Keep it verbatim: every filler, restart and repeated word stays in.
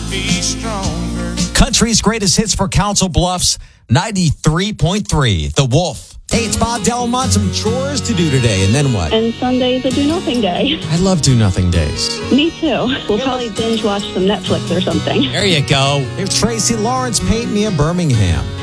be stronger. Country's greatest hits for Council Bluffs, ninety-three point three, The Wolf. Hey, it's Bob Delmont. Some chores to do today, and then what? And Sunday's a do-nothing day. I love do-nothing days. Me too. We'll probably binge watch some Netflix or something. There you go. Here's Tracy Lawrence, Paint Me a Birmingham.